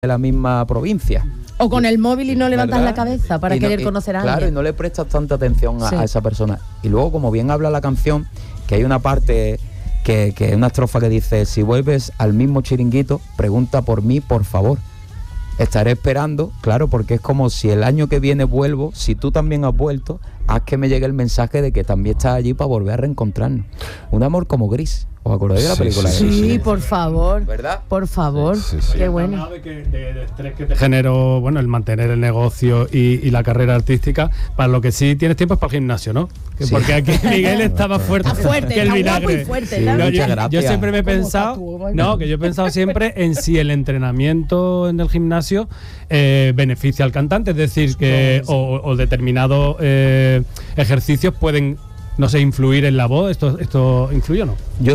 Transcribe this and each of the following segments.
de la misma provincia. O con el móvil y no levantas ¿verdad? la cabeza para querer conocer a alguien. Claro, y no le prestas tanta atención a esa persona. Y luego, como bien habla la canción, que hay una parte que es una estrofa que dice: si vuelves al mismo chiringuito, pregunta por mí, por favor. Estaré esperando, claro, porque es como si el año que viene vuelvo, si tú también has vuelto, haz que me llegue el mensaje de que también estás allí para volver a reencontrarnos. Un amor como Gris. ¿Os acordáis de la película? Sí, por favor. ¿Verdad? Por favor. Qué bueno. De estrés que te generó, bueno, el mantener el negocio y la carrera artística. Para lo que sí tienes tiempo es para el gimnasio, ¿no? Porque aquí Miguel estaba fuerte, que el vinagre. Fuerte, yo siempre me he pensado, que yo he pensado siempre en si el entrenamiento en el gimnasio beneficia al cantante, es decir, que o determinados ejercicios pueden, no sé, influir en la voz. ¿Esto influye o no? Yo es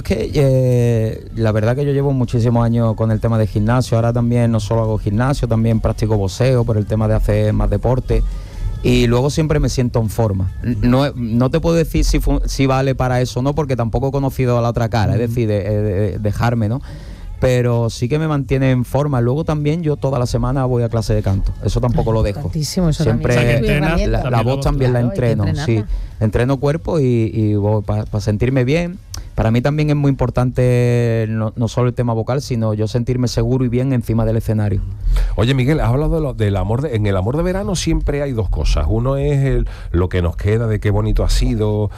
que la verdad que yo llevo muchísimos años con el tema de gimnasio. Ahora también no solo hago gimnasio, también practico boxeo por el tema de hacer más deporte. Y luego siempre me siento en forma. No te puedo decir si vale para eso o no, porque tampoco he conocido a la otra cara, es decir, dejarme, ¿no? Pero sí que me mantiene en forma. Luego también yo toda la semana voy a clase de canto. Eso tampoco lo dejo. Siempre la voz también la entreno. Sí, entreno cuerpo y para sentirme bien. Para mí también es muy importante no solo el tema vocal, sino yo sentirme seguro y bien encima del escenario. Oye, Miguel, has hablado del amor. En el amor de verano siempre hay dos cosas. Uno es lo que nos queda de qué bonito ha sido,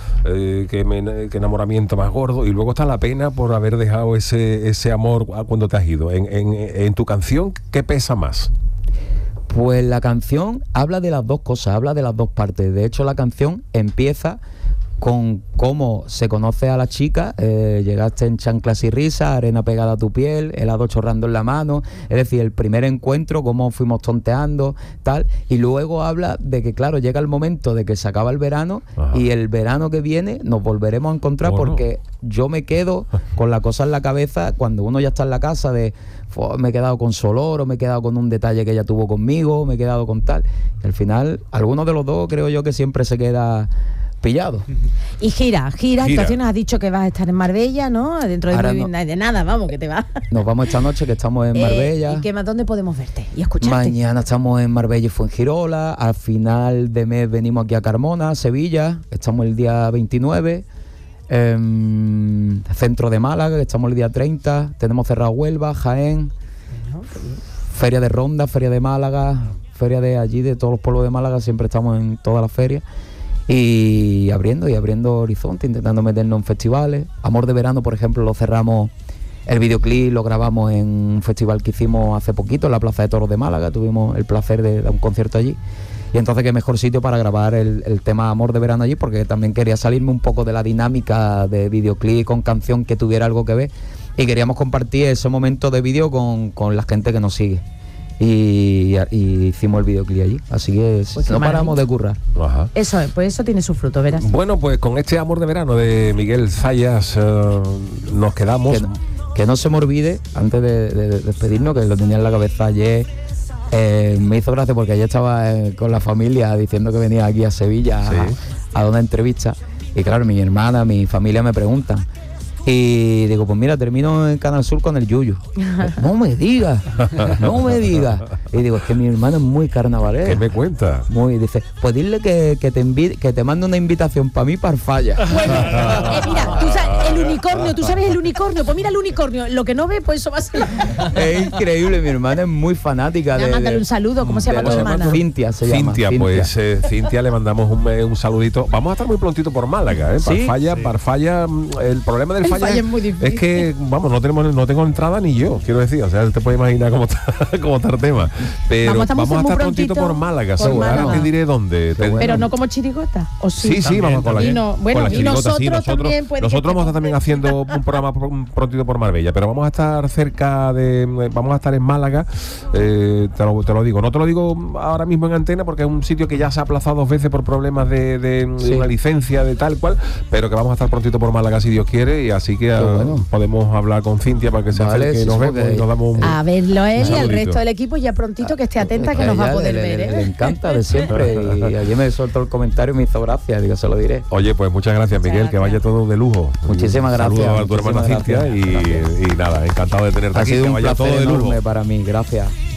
qué enamoramiento más gordo, y luego está la pena por haber dejado ese amor cuando te has ido. En tu canción, ¿qué pesa más? Pues la canción habla de las dos cosas, habla de las dos partes. De hecho, la canción empieza con cómo se conoce a la chica, llegaste en chanclas y risas, arena pegada a tu piel, helado chorrando en la mano, es decir, el primer encuentro, cómo fuimos tonteando, tal, y luego habla de que, claro, llega el momento de que se acaba el verano. Ajá. Y el verano que viene nos volveremos a encontrar, porque yo me quedo con la cosa en la cabeza cuando uno ya está en la casa de me he quedado con su olor, o me he quedado con un detalle que ella tuvo conmigo, me he quedado con tal, y al final, alguno de los dos creo yo que siempre se queda pillado. Y gira, actuaciones. Has dicho que vas a estar en Marbella, ¿no? Dentro de nada, vamos, que te vas. Nos vamos esta noche, que estamos en Marbella. ¿Y qué más? ¿Dónde podemos verte y escucharte? Mañana estamos en Marbella y Fuengirola. Al final de mes venimos aquí a Carmona, Sevilla. Estamos el día 29. Centro de Málaga, que estamos el día 30. Tenemos cerrado Huelva, Jaén. Feria de Ronda, Feria de Málaga, feria de allí, de todos los pueblos de Málaga. Siempre estamos en todas las ferias. Y abriendo horizonte, intentando meternos en festivales. Amor de Verano, por ejemplo, lo cerramos, el videoclip lo grabamos en un festival que hicimos hace poquito en la Plaza de Toros de Málaga. Tuvimos el placer de dar un concierto allí. Y entonces qué mejor sitio para grabar el tema Amor de Verano allí, porque también quería salirme un poco de la dinámica de videoclip con canción, que tuviera algo que ver. Y queríamos compartir ese momento de vídeo con la gente que nos sigue. Y hicimos el videoclip allí, así que pues no paramos de currar. Ajá. Eso es, pues eso tiene su fruto, verás. Bueno, pues con este Amor de Verano de Miguel Zayas nos quedamos. Que no se me olvide, antes de despedirnos, que lo tenía en la cabeza ayer. Me hizo gracia porque ayer estaba con la familia diciendo que venía aquí a Sevilla a una entrevista, y claro, mi hermana, mi familia me preguntan. Y digo, pues mira, termino en Canal Sur con el Yuyu. No me digas. Y digo, es que mi hermano es muy carnavalero. ¿Qué me cuenta? Dice, pues dile que te mande una invitación para mí para Falla. Bueno, mira, tú sabes, el unicornio, ¿tú sabes el unicornio? Pues mira el unicornio, lo que no ve, pues eso va a ser. Es increíble, mi hermana es muy fanática. Mándale un saludo, ¿cómo se llama tu hermana? Cintia se llama. Pues Cintia, le mandamos un saludito. Vamos a estar muy prontito por Málaga, ¿eh? ¿Sí? Para Falla, el problema del Falla es muy difícil. Es que, vamos, no tengo entrada ni yo, quiero decir, o sea, te puedes imaginar cómo está el tema. Pero vamos a estar prontito por Málaga, seguro. Ahora te diré dónde. Pero no como chirigota, ¿o sí? Sí, vamos con la chirigota. Nosotros vamos a estar también haciendo un programa prontito por Marbella, pero vamos a estar vamos a estar en Málaga, te lo digo. No te lo digo ahora mismo en antena porque es un sitio que ya se ha aplazado 2 veces por problemas de una licencia, de tal cual, pero que vamos a estar prontito por Málaga si Dios quiere, y así que podemos hablar con Cintia para que se acerque, nos vemos y nos damos a verlo él y al resto del equipo, ya prontito que esté atenta, que nos va a poder ver. Le encanta de siempre, y ayer me soltó el comentario y me hizo gracia, digo, se lo diré. Oye, pues muchas gracias, Miguel, que vaya todo de lujo. Muchísimas gracias. Saludos a tu hermana Cintia y nada, encantado de tenerte aquí, que vaya todo de lujo. Para mí, gracias.